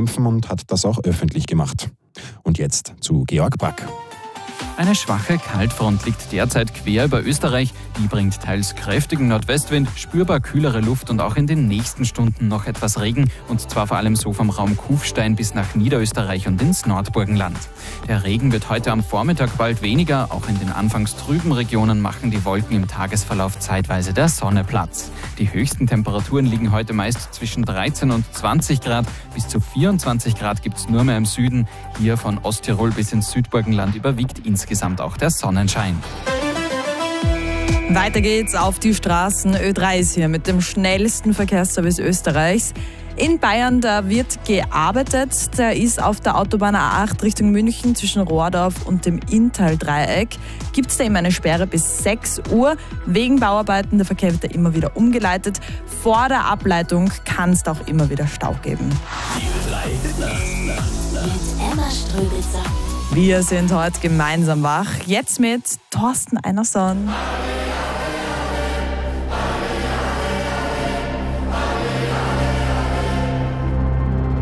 kämpfen und hat das auch öffentlich gemacht. Und jetzt zu Georg Brack. Eine schwache Kaltfront liegt derzeit quer über Österreich. Die bringt teils kräftigen Nordwestwind, spürbar kühlere Luft und auch in den nächsten Stunden noch etwas Regen. Und zwar vor allem so vom Raum Kufstein bis nach Niederösterreich und ins Nordburgenland. Der Regen wird heute am Vormittag bald weniger. Auch in den anfangs trüben Regionen machen die Wolken im Tagesverlauf zeitweise der Sonne Platz. Die höchsten Temperaturen liegen heute meist zwischen 13 und 20 Grad. Bis zu 24 Grad gibt es nur mehr im Süden. Hier von Osttirol bis ins Südburgenland überwiegt insgesamt auch der Sonnenschein. Weiter geht's auf die Straßen. Ö3 ist hier mit dem schnellsten Verkehrsservice Österreichs. In Bayern, da wird gearbeitet. Der ist auf der Autobahn A8 Richtung München zwischen Rohrdorf und dem Inntal-Dreieck. Gibt es da eben eine Sperre bis 6 Uhr. Wegen Bauarbeiten, der Verkehr wird da immer wieder umgeleitet. Vor der Ableitung kann es da auch immer wieder Stau geben. Mit Emma Ströbitzer. Wir sind heute gemeinsam wach. Jetzt mit Thorsten Einerson.